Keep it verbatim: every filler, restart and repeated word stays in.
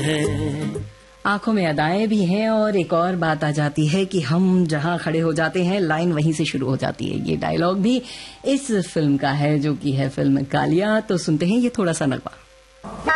है। आंखों में अदाएं भी हैं और एक और बात आ जाती है कि हम जहां खड़े हो जाते हैं लाइन वहीं से शुरू हो जाती है। ये डायलॉग भी इस फिल्म का है जो कि है फिल्म कालिया। तो सुनते हैं ये थोड़ा सा नगमा।